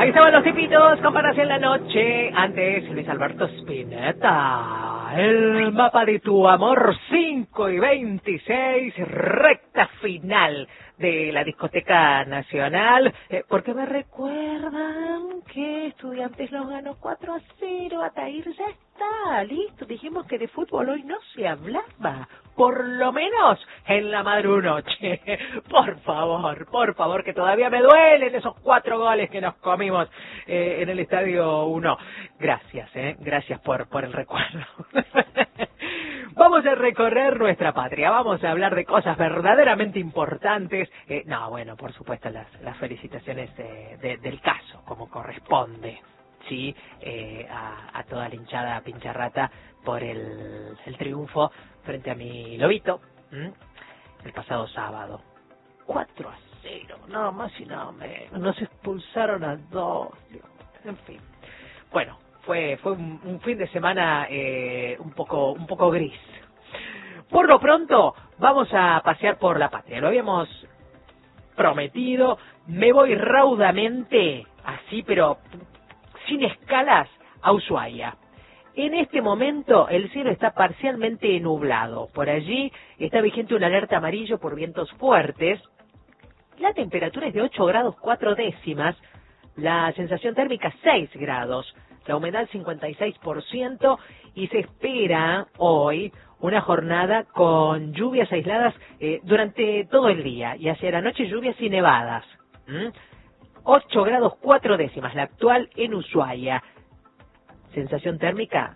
Ahí estaban los tipitos, Comparas en la noche. Antes, Luis Alberto Spinetta. El mapa de tu amor, 5:26, recta final de la Discoteca Nacional. Porque me recuerdan que Estudiantes los ganó 4-0. Atair ya está, listo. Dijimos que de fútbol hoy no se hablaba. Por lo menos en la madrunoche. Por favor, que todavía me duelen esos 4 goles que nos comimos en el Estadio 1. Gracias por el recuerdo. Vamos a recorrer nuestra patria, vamos a hablar de cosas verdaderamente importantes. Por supuesto, las felicitaciones del caso, como corresponde, ¿sí? A toda la hinchada pincharrata por el triunfo frente a mi lobito, el pasado sábado. 4-0, nada más y nada menos. Nos expulsaron a 2. En fin. Bueno, fue un fin de semana un poco gris. Por lo pronto, vamos a pasear por la patria. Lo habíamos prometido. Me voy raudamente, así, pero sin escalas, a Ushuaia. En este momento el cielo está parcialmente nublado. Por allí está vigente una alerta amarillo por vientos fuertes. La temperatura es de 8 grados 4 décimas. La sensación térmica 6 grados. La humedad 56%. Y se espera hoy una jornada con lluvias aisladas durante todo el día. Y hacia la noche lluvias y nevadas. 8 grados 4 décimas. La actual en Ushuaia. Sensación térmica